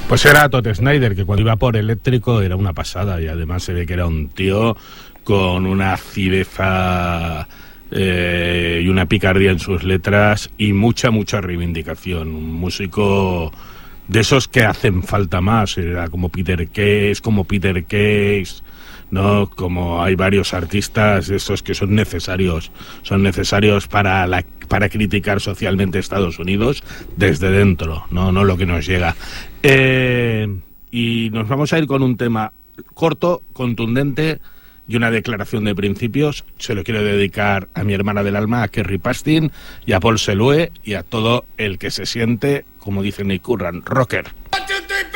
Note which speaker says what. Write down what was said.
Speaker 1: Pues era Todd Snyder, que cuando iba por eléctrico era una pasada, y además se ve que era un tío con una acideza y una picardía en sus letras y mucha reivindicación. Un músico de esos que hacen falta más, era como Peter Case, ¿no? Como hay varios artistas estos que son necesarios para criticar socialmente Estados Unidos desde dentro, no lo que nos llega. Y nos vamos a ir con un tema corto, contundente y una declaración de principios. Se lo quiero dedicar a mi hermana del alma, a Kerry Pastin, y a Paul Selue, y a todo el que se siente, como dice Nick Curran, rocker.